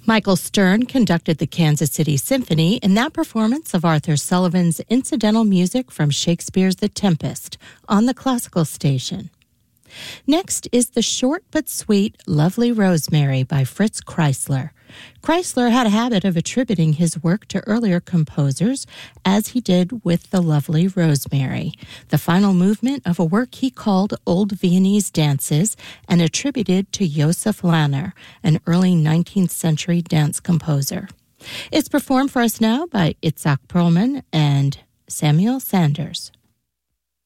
Michael Stern conducted the Kansas City Symphony in that performance of Arthur Sullivan's incidental music from Shakespeare's The Tempest on the classical station. Next is the short but sweet Lovely Rosemary by Fritz Kreisler. Kreisler had a habit of attributing his work to earlier composers, as he did with the Lovely Rosemary, the final movement of a work he called Old Viennese Dances and attributed to Josef Lanner, an early 19th century dance composer. It's performed for us now by Itzhak Perlman and Samuel Sanders.